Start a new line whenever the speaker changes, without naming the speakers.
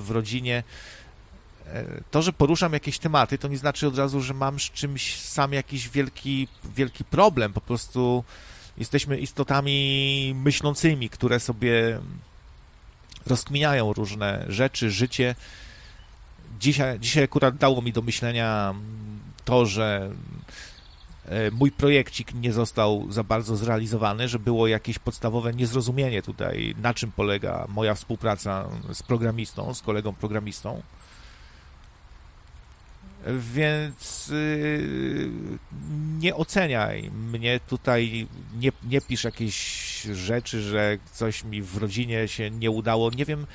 w rodzinie. To, że poruszam jakieś tematy, to nie znaczy od razu, że mam z czymś sam jakiś wielki problem. Po prostu jesteśmy istotami myślącymi, które sobie rozkminiają różne rzeczy, życie. Dzisiaj akurat dało mi do myślenia to, że mój projekcik nie został za bardzo zrealizowany, że było jakieś podstawowe niezrozumienie tutaj, na czym polega moja współpraca z programistą, z kolegą programistą. Więc nie oceniaj mnie tutaj, nie pisz jakieś rzeczy, że coś mi w rodzinie się nie udało. Nie wiem,